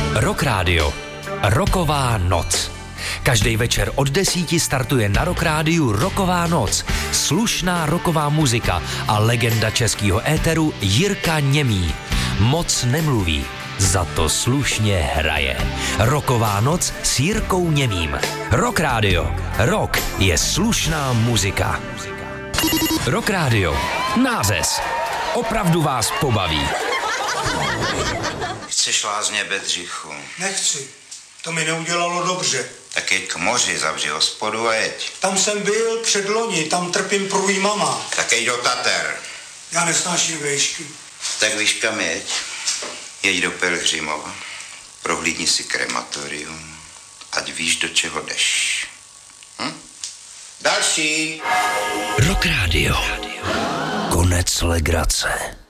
Rock Radio. Rocková noc. Každý večer od 10 startuje na Rock Rádiu Rocková noc. Slušná rocková muzika a legenda českého éteru Jirka Němý. Moc nemluví, za to slušně hraje. Rocková noc s Jirkou Němým. Rock Radio. Rock je slušná muzika. Rock Radio. Nářez. Opravdu vás pobaví. Chceš lázně, Bedřichu? Nechci. To mi neudělalo dobře. Tak jeď k moři, zavři hospodu a jeď. Tam jsem byl předloni, tam trpím průjmama. Tak jeď do Tater. Já nesnáším výšky. Tak víš kam jeď? Jeď do Pelhřimova. Prohlídni si krematorium. Ať víš, do čeho jdeš. Další. Rock Radio. Konec legrace.